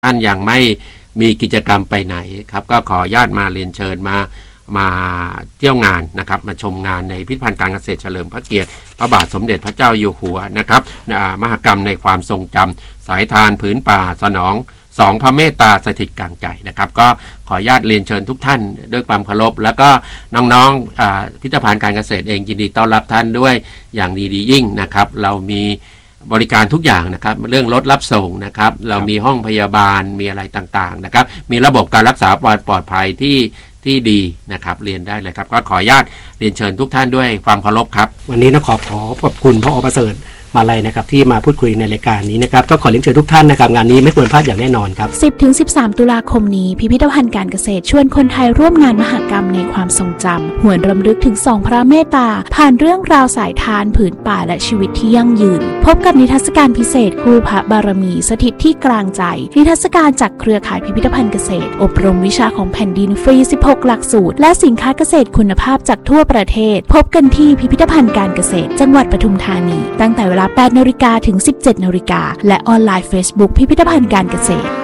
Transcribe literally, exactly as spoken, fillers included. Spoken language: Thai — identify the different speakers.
Speaker 1: ท่านยังไม่มีกิจกรรมไปไหนครับก็ขออนุญาตมาเรียนเชิญมามาเที่ยวงานนะครับมาชมงานในพิพิธภัณฑ์การเกษตรเฉลิมพระเกียรติพระบาทสมเด็จพระเจ้าอยู่หัวนะครับมหกรรมในความทรงจำสายทานผืนป่าสนองสองพระเมตตาสถิตกลางใจนะครับก็ขออนุญาตเรียนเชิญทุกท่านด้วยความเคารพแล้วก็น้องๆพิพิธภัณฑ์การเกษตรเองยินดีต้อนรับท่านด้วยอย่างดีดียิ่งนะครับเรามีบริการทุกอย่างนะครับเรื่องรถรับส่งนะครับเรามีห้องพยาบาลมีอะไรต่างๆนะครับมีระบบการรักษาความปลอดภัยที่ที่ดีนะครับเรียนได้เลยครับก็ขออนุญาตเรียนเชิญทุกท่านด้วยความเคารพครับ
Speaker 2: วันนี้นะขอขอขอบคุณผอ.ประเสริฐมาลัยนะครับที่มาพูดคุยในรายการนี้นะครับก็ขอเรียนเชิญทุกท่านนะครับงานนี้ไม่ควรพลาดอย่างแน่นอนครับ
Speaker 3: สิบถึงสิบสาม ตุลาคมนี้พิพิธภัณฑ์การเกษตรชวนคนไทยร่วมงานมหกรรมในความทรงจำหวนรำลึกถึงสองพระเมตตาผ่านเรื่องราวสายทานผืนป่าและชีวิตที่ยั่งยืนพบกับนิทรรศการพิเศษคู่พระบารมีสถิตที่กลางใจนิทรรศการจากเครือข่ายพิพิธภัณฑ์เกษตรอบรมวิชาของแผ่นดินฟรีสิบหกหลักสูตรและสินค้าเกษตรคุณภาพจากทั่วประเทศพบกันที่พิพิธภัณฑ์การเกษตรจังหวัดปทุมธานีตั้งแต่เวลา แปดนาฬิกา ถึง สิบเจ็ดนาฬิกาและออนไลน์ Facebook พิพิธภัณฑ์การเกษตร